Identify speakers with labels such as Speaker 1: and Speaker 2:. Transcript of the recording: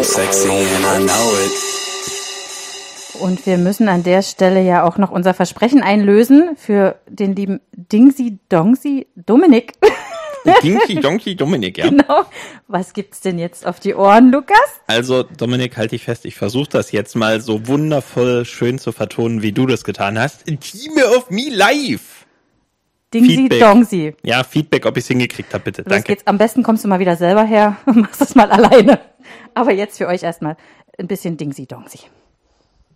Speaker 1: sexy and I know it.
Speaker 2: Und wir müssen an der Stelle ja auch noch unser Versprechen einlösen für den lieben Dingsy Dongsy Dominik.
Speaker 3: Dinky Donkey Dominik, ja.
Speaker 2: Genau. Was gibt's denn jetzt auf die Ohren, Lukas?
Speaker 3: Also, Dominik, halt dich fest, ich versuche das jetzt mal so wundervoll schön zu vertonen, wie du das getan hast. Team of Me Live!
Speaker 2: Dingsy
Speaker 3: Feedback.
Speaker 2: Dongsy.
Speaker 3: Ja, Feedback, ob ich es hingekriegt habe, bitte.
Speaker 2: Los
Speaker 3: Danke.
Speaker 2: geht's. Am besten kommst du mal wieder selber her und machst das mal alleine. Aber jetzt für euch erstmal ein bisschen Dingsy Dongsy.